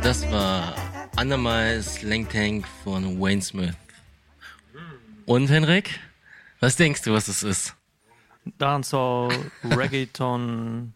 Das war Under Slang Tank von Wayne Smith. Und Henrik, was denkst du, was es ist? Dancehall, Reggaeton,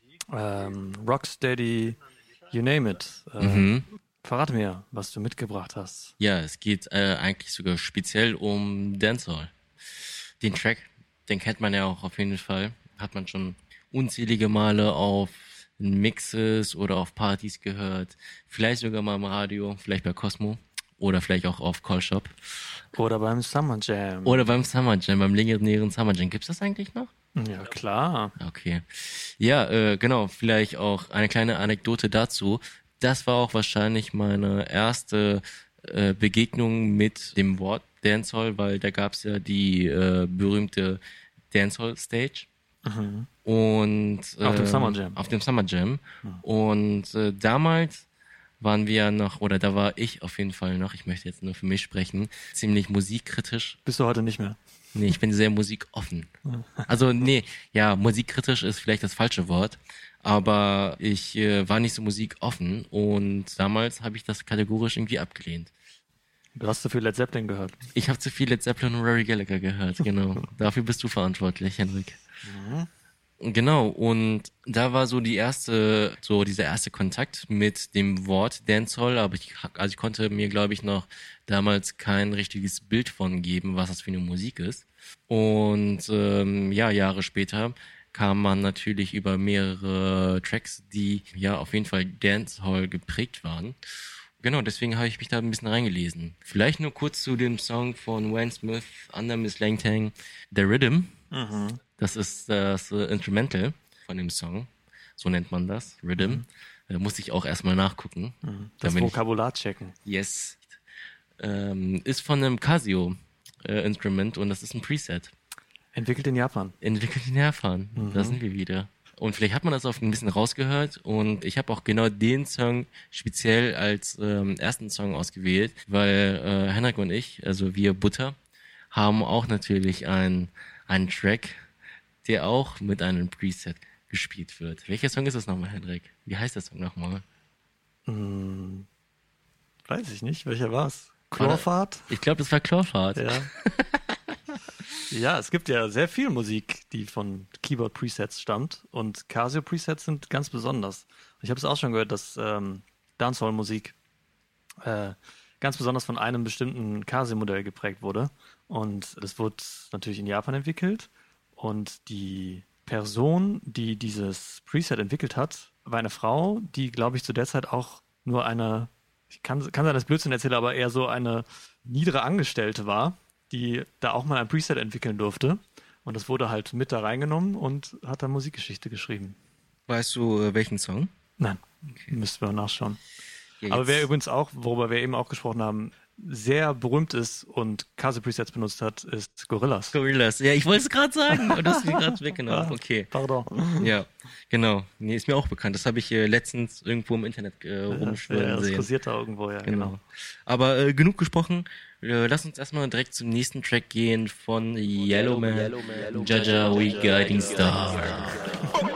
Rocksteady, you name it. Verrate mir, was du mitgebracht hast. Ja, es geht eigentlich sogar speziell um Dancehall. Den Track, den kennt man ja auch auf jeden Fall. Hat man schon unzählige Male auf Mixes oder auf Partys gehört. Vielleicht sogar mal im Radio, vielleicht bei Cosmo oder vielleicht auch auf Call Shop. Oder beim Summer Jam. Beim legendären Summer Jam. Gibt's das eigentlich noch? Ja, klar. Okay. Ja, genau, vielleicht auch eine kleine Anekdote dazu. Das war auch wahrscheinlich meine erste Begegnung mit dem Wort Dancehall, weil da gab's ja die berühmte Dancehall Stage. Mhm. Und auf dem Summer Jam. Auf dem Summer Jam. Und damals waren wir noch, oder da war ich auf jeden Fall noch, ich möchte jetzt nur für mich sprechen, ziemlich musikkritisch. Bist du heute nicht mehr? Nee, ich bin sehr musikoffen. Also musikkritisch ist vielleicht das falsche Wort, aber ich war nicht so musikoffen und damals habe ich das kategorisch irgendwie abgelehnt. Du hast zu viel Led Zeppelin gehört. Ich habe zu viel Led Zeppelin und Rory Gallagher gehört, genau. Dafür bist du verantwortlich, Henrik. Genau, und da war so dieser erste Kontakt mit dem Wort Dancehall, aber ich konnte mir, glaube ich, noch damals kein richtiges Bild von geben, was das für eine Musik ist. Und Jahre später kam man natürlich über mehrere Tracks, die ja auf jeden Fall Dancehall geprägt waren. Genau, deswegen habe ich mich da ein bisschen reingelesen. Vielleicht nur kurz zu dem Song von Wayne Smith, Under Slang Tank, The Rhythm. Das ist das Instrumental von dem Song. So nennt man das, Rhythm. Da musste ich auch erstmal nachgucken. Das Vokabular checken. Yes. Ist von einem Casio-Instrument und das ist ein Preset. Entwickelt in Japan. Da sind wir wieder. Und vielleicht hat man das auch ein bisschen rausgehört und ich habe auch genau den Song speziell als ersten Song ausgewählt, weil Henrik und ich, also wir Butter, haben auch natürlich einen Track, der auch mit einem Preset gespielt wird. Welcher Song ist das nochmal, Henrik? Wie heißt der Song nochmal? Weiß ich nicht. Welcher war's? Chlorfahrt? Ich glaube, das war Chlorfahrt. Ja. Ja, es gibt ja sehr viel Musik, die von Keyboard-Presets stammt und Casio-Presets sind ganz besonders. Ich habe es auch schon gehört, dass Dancehall-Musik ganz besonders von einem bestimmten Casio-Modell geprägt wurde und das wurde natürlich in Japan entwickelt und die Person, die dieses Preset entwickelt hat, war eine Frau, die, glaube ich, zu der Zeit auch nur ich kann sein, dass ich Blödsinn erzähle, aber eher so eine niedere Angestellte war, die da auch mal ein Preset entwickeln durfte. Und das wurde halt mit da reingenommen und hat da Musikgeschichte geschrieben. Weißt du, welchen Song? Nein, müssten wir nachschauen. Ja, aber wer übrigens auch, worüber wir eben auch gesprochen haben, sehr berühmt ist und Casio-Presets benutzt hat, ist Gorillaz. Ja, ich wollte es gerade sagen. Und das ist mir gerade weggenommen. Okay. Pardon. Ja, genau. Nee, ist mir auch bekannt. Das habe ich letztens irgendwo im Internet rumschwirren sehen. Das kursiert da irgendwo, ja. Genau. Aber genug gesprochen. Lass uns erstmal direkt zum nächsten Track gehen von Yellowman, Jaja We Guiding Star.